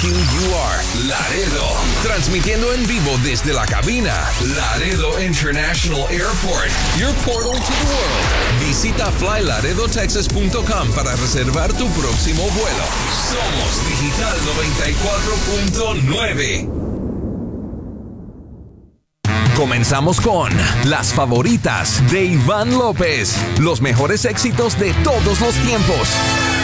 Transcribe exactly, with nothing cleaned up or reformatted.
Here you are, Laredo. Transmitiendo en vivo desde la cabina. Laredo International Airport. Your portal to the world. Visita fly laredo texas punto com para reservar tu próximo vuelo. Somos Digital noventa y cuatro punto nueve. Comenzamos con las favoritas de Iván López. Los mejores éxitos de todos los tiempos.